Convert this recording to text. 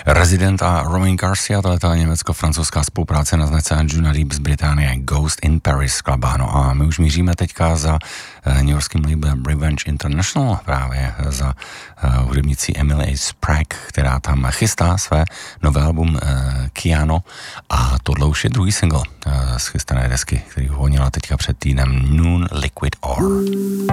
Resident a Romain Garcia, to je ta německo-francouzská spolupráce na značce Anjuna Deep z Británie, Ghost in Paris Club, no a my už míříme teďka za newyorským labelem Revenge International, právě za hudebnicí Emily Sprague, která tam chystá své nové album Kiano a tohle už je druhý single z chystané desky, který uvolnila teďka před týdnem Noon Liquid Ore.